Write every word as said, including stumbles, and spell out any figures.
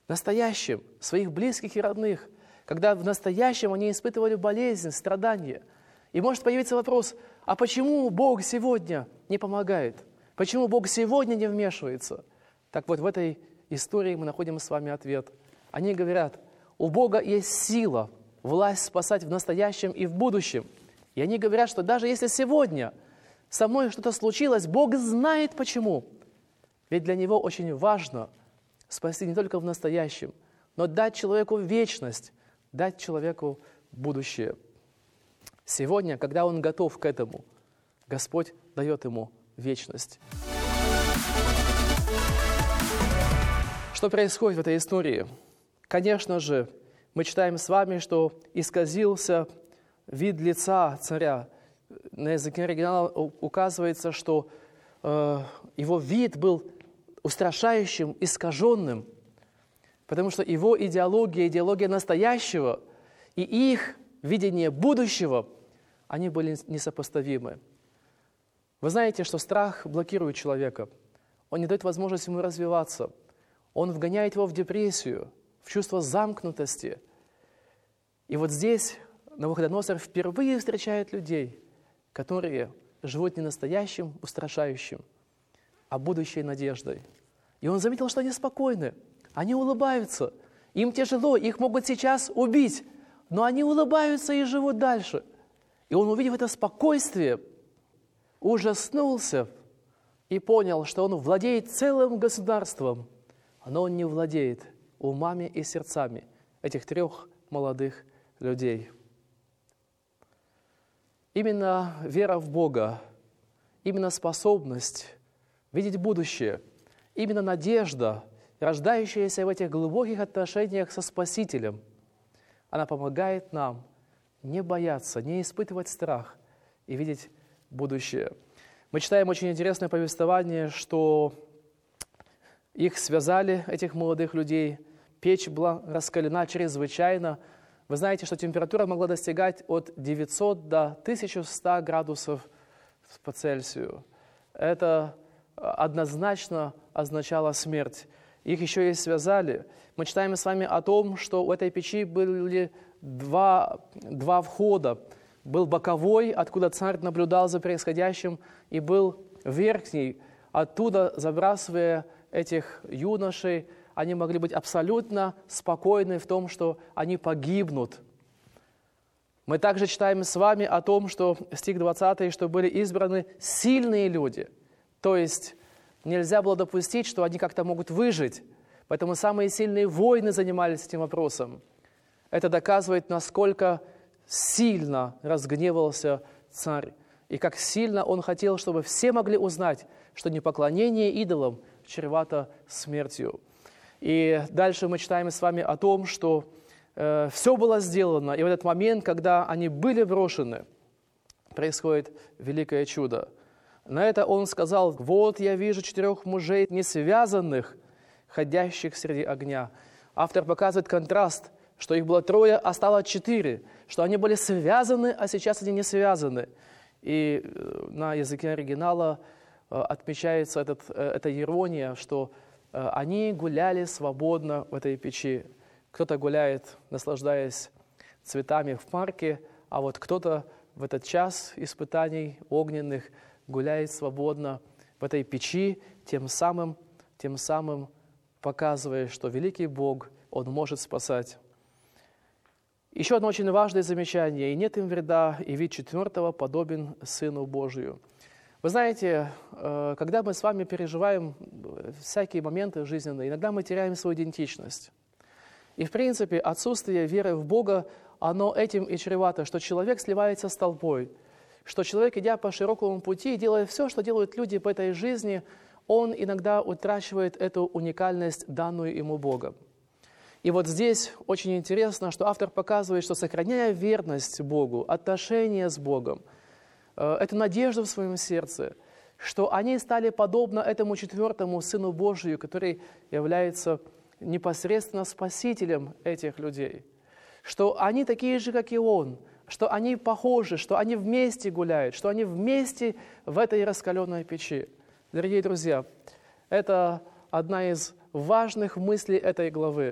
настоящем, своих близких и родных, когда в настоящем они испытывали болезнь, страдания. И может появиться вопрос, а почему Бог сегодня не помогает? Почему Бог сегодня не вмешивается? Так вот, в этой истории мы находим с вами ответ. Они говорят, у Бога есть сила, власть спасать в настоящем и в будущем. И они говорят, что даже если сегодня со мной что-то случилось, Бог знает почему. Ведь для Него очень важно спасти не только в настоящем, но дать человеку вечность, дать человеку будущее. Сегодня, когда он готов к этому, Господь дает ему вечность. Что происходит в этой истории? Конечно же, мы читаем с вами, что исказился вид лица царя. На языке оригинала указывается, что э, его вид был устрашающим, искаженным, потому что его идеология, идеология настоящего и их видение будущего, они были несопоставимы. Вы знаете, что страх блокирует человека. Он не дает возможности ему развиваться. Он вгоняет его в депрессию, в чувство замкнутости. И вот здесь Навуходоносор впервые встречает людей, которые живут не настоящим, устрашающим, а будущей надеждой. И он заметил, что они спокойны, они улыбаются. Им тяжело, их могут сейчас убить, но они улыбаются и живут дальше. И он, увидев это спокойствие, ужаснулся и понял, что он владеет целым государством, но он не владеет умами и сердцами этих трех молодых людей. Именно вера в Бога, именно способность видеть будущее, именно надежда, рождающаяся в этих глубоких отношениях со Спасителем, она помогает нам не бояться, не испытывать страх и видеть будущее. Мы читаем очень интересное повествование, что их связали, этих молодых людей, печь была раскалена чрезвычайно. Вы знаете, что температура могла достигать от девятисот до тысячи ста градусов по Цельсию. Это однозначно означало смерть. Их еще и связали. Мы читаем с вами о том, что у этой печи были два, два входа. Был боковой, откуда царь наблюдал за происходящим, и был верхний, оттуда, забрасывая этих юношей, они могли быть абсолютно спокойны в том, что они погибнут. Мы также читаем с вами о том, что стих двадцатый, что были избраны сильные люди. То есть нельзя было допустить, что они как-то могут выжить. Поэтому самые сильные воины занимались этим вопросом. Это доказывает, насколько сильно разгневался царь. И как сильно он хотел, чтобы все могли узнать, что непоклонение идолам чревато смертью. И дальше мы читаем с вами о том, что э, все было сделано, и в этот момент, когда они были брошены, происходит великое чудо. На это он сказал: «Вот я вижу четырех мужей, не связанных, ходящих среди огня». Автор показывает контраст, что их было трое, а стало четыре, что они были связаны, а сейчас они не связаны. И на языке оригинала отмечается этот, эта ирония, что они гуляли свободно в этой печи. Кто-то гуляет, наслаждаясь цветами в парке, а вот кто-то в этот час испытаний огненных гуляет свободно в этой печи, тем самым, тем самым показывая, что великий Бог, Он может спасать. Еще одно очень важное замечание. «И нет им вреда, и вид четвертого подобен Сыну Божию». Вы знаете, когда мы с вами переживаем всякие моменты жизненные, иногда мы теряем свою идентичность. И, в принципе, отсутствие веры в Бога, оно этим и чревато, что человек сливается с толпой, что человек, идя по широкому пути, делая все, что делают люди по этой жизни, он иногда утрачивает эту уникальность, данную ему Богом. И вот здесь очень интересно, что автор показывает, что, сохраняя верность Богу, отношения с Богом, эту надежду в своем сердце, что они стали подобно этому четвертому Сыну Божию, который является непосредственно спасителем этих людей, что они такие же, как и Он, что они похожи, что они вместе гуляют, что они вместе в этой раскаленной печи. Дорогие друзья, это одна из важных мыслей этой главы.